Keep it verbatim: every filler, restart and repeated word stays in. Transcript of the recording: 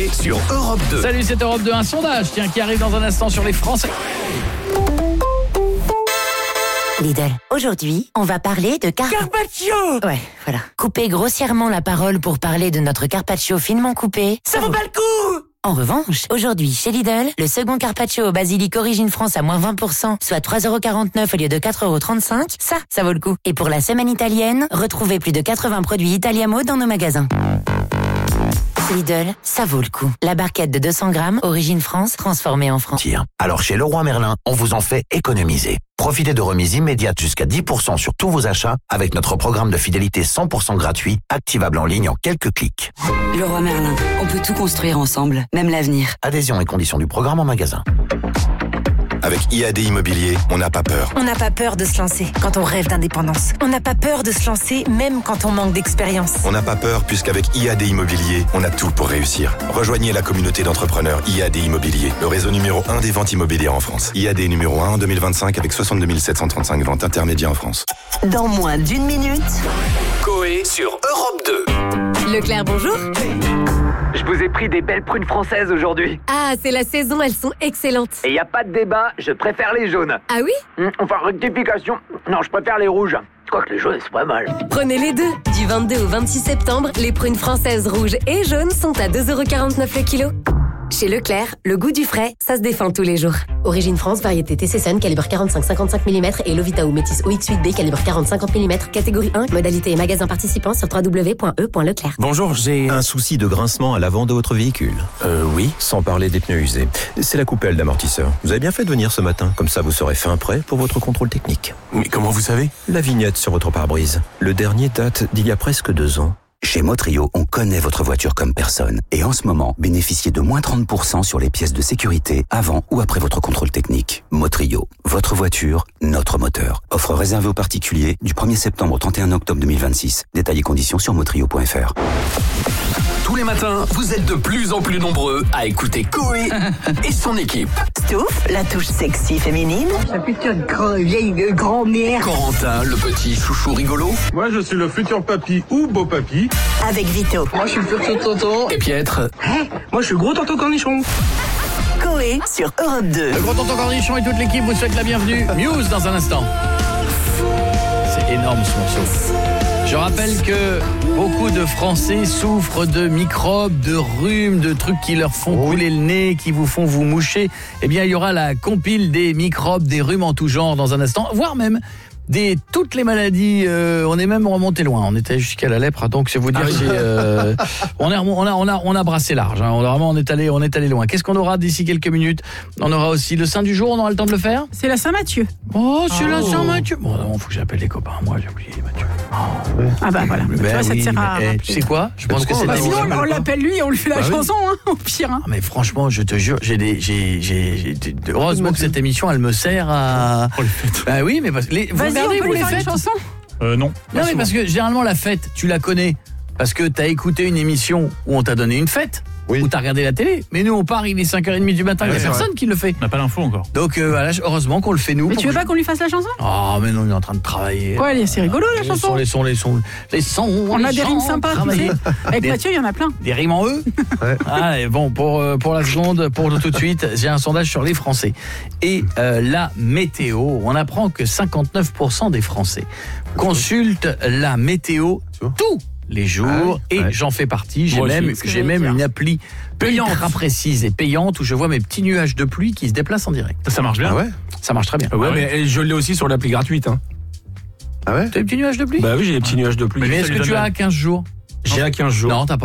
Coé sur Europe deux. Salut, c'est Europe deux, un sondage tiens, qui arrive dans un instant sur les Français. Lidl, aujourd'hui, on va parler de car... Carpaccio. Ouais, voilà. Couper grossièrement la parole pour parler de notre carpaccio finement coupé, Ça vaut pas le coup. En revanche, aujourd'hui, chez Lidl, le second carpaccio au basilic Origine France à moins vingt pour cent, soit trois euros quarante-neuf au lieu de quatre euros trente-cinq, ça, ça vaut le coup. Et pour la semaine italienne, retrouvez plus de quatre-vingts produits Italiamo dans nos magasins. Lidl, ça vaut le coup. La barquette de deux cents grammes, Origine France, transformée en France. Alors chez Leroy Merlin, on vous en fait économiser. Profitez de remises immédiates jusqu'à dix pour cent sur tous vos achats avec notre programme de fidélité cent pour cent gratuit, activable en ligne en quelques clics. Leroy Merlin, on peut tout construire ensemble, même l'avenir. Adhésion et conditions du programme en magasin. Avec I A D Immobilier, on n'a pas peur. On n'a pas peur de se lancer quand on rêve d'indépendance. On n'a pas peur de se lancer même quand on manque d'expérience. On n'a pas peur puisqu'avec I A D Immobilier, on a tout pour réussir. Rejoignez la communauté d'entrepreneurs I A D Immobilier, le réseau numéro un des ventes immobilières en France. I A D numéro un en deux mille vingt-cinq avec soixante-deux mille sept cent trente-cinq ventes intermédiaires en France. Dans moins d'une minute, Coé sur Europe deux. Leclerc, bonjour. Je vous ai pris des belles prunes françaises aujourd'hui. Ah, c'est la saison, elles sont excellentes. Et y a pas de débat, je préfère les jaunes. Ah oui? Hum, Enfin, rectification. Non, je préfère les rouges. Quoique les jaunes, c'est pas mal. Prenez les deux. Du vingt-deux au vingt-six septembre, les prunes françaises rouges et jaunes sont à deux euros quarante-neuf le kilo. Chez Leclerc, le goût du frais, ça se défend tous les jours. Origine France, variété T C Sun, calibre quarante-cinq à cinquante-cinq millimètres et Lovita ou Métis O X huit B, calibre quarante à cinquante millimètres, catégorie un, modalité et magasin participant sur w w w point e point leclerc. Bonjour, j'ai un souci de grincement à l'avant de votre véhicule. Euh, oui, sans parler des pneus usés. C'est la coupelle d'amortisseur. Vous avez bien fait de venir ce matin, comme ça vous serez fin prêt pour votre contrôle technique. Mais comment vous savez? La vignette sur votre pare-brise. Le dernier date d'il y a presque deux ans. Chez Motrio, on connaît votre voiture comme personne. Et en ce moment, bénéficiez de moins trente pour cent sur les pièces de sécurité avant ou après votre contrôle technique. Motrio, votre voiture, notre moteur. Offre réservée aux particuliers du premier septembre au trente et un octobre deux mille vingt-six. Détails et conditions sur motrio point f r. Tous les matins, vous êtes de plus en plus nombreux à écouter Coé et son équipe. Stouff, la touche sexy féminine. Ça putain de grand, vieille grand-mère. Corentin, le petit chouchou rigolo. Moi, je suis le futur papy ou beau papy. Avec Vito. Moi, je suis le futur tonton. Et Pietre. Hein? Moi, je suis le gros tonton cornichon. Coé sur Europe deux. Le gros tonton Cornichon et toute l'équipe vous souhaitent la bienvenue. Muse dans un instant. C'est énorme ce morceau. Je rappelle que beaucoup de Français souffrent de microbes, de rhumes, de trucs qui leur font couler le nez, qui vous font vous moucher. Eh bien, il y aura la compile des microbes, des rhumes en tout genre dans un instant, voire même des toutes les maladies. Euh, on est même remonté loin. On était jusqu'à la lèpre, donc c'est vous dire. Ah oui. si, euh, on, est, on a, on a, on a brassé large. Hein. On a vraiment, on est allé, on est allé loin. Qu'est-ce qu'on aura d'ici quelques minutes? On aura aussi le Saint du jour. On aura le temps de le faire. C'est la Saint-Mathieu. Oh, c'est oh. la Saint-Mathieu. Bon, il faut que j'appelle les copains. Moi, j'ai oublié Mathieu. Oh, ouais. Ah bah voilà. Ben tu vois, oui, ça te sert à. Eh, tu sais quoi? Je pense que c'est. Bah sinon, on, on l'appelle lui et on lui fait la bah chanson, oui. hein, au pire. Hein. Ah, mais franchement, je te jure, j'ai des, j'ai, j'ai, j'ai des... heureusement que cette émission, elle me sert à. Oh, les fêtes. Bah oui, mais parce que les... vous Vas-y, regardez on peut vous lui les faire une fêtes. chanson. Euh, non. Non, mais parce que généralement la fête, tu la connais parce que t'as écouté une émission où on t'a donné une fête. Oui. Ou t'as regardé la télé. Mais nous, on part, il est cinq heures trente du matin, il ouais, n'y a personne vrai. qui le fait. On n'a pas l'info encore. Donc, euh, voilà, heureusement qu'on le fait nous. Mais tu veux pas qu'on lui fasse la chanson? Oh, mais non, il est en train de travailler. Ouais, c'est rigolo la les chanson. Sons, les sons, les sons, les sons. On les a des rimes sympas, tu sais. Avec des, Mathieu, il y en a plein. Des rimes en eux. Ouais. Ah, et bon, pour, euh, pour la seconde, pour tout de suite, j'ai un sondage sur les Français. Et euh, la météo, on apprend que cinquante-neuf pour cent des Français consultent la météo tout. les jours, ah, et ouais. j'en fais partie. J'ai Moi même, j'ai même une appli payante, ultra précise et payante où je vois mes petits nuages de pluie qui se déplacent en direct. Ça marche bien. Ah ouais, ça marche très bien. Ah ouais, ah ouais. Mais je l'ai aussi sur l'appli gratuite. Hein. Ah ouais. T'as des petits nuages de pluie? Bah oui, j'ai des petits nuages de pluie. Mais est-ce que tu as à quinze jours? J'ai à quinze jours. Non, t'as pas.